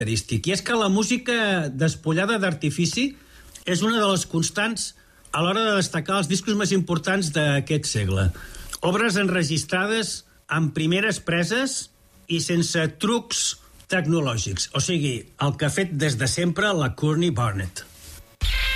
característic, i és que la música despullada d'artifici és una de les constants a l'hora de destacar els discos més importants d'aquest segle. Obres enregistrades amb primeres preses i sense trucs tecnològics, o sigui, el que ha fet des de sempre la Courtney Barnett.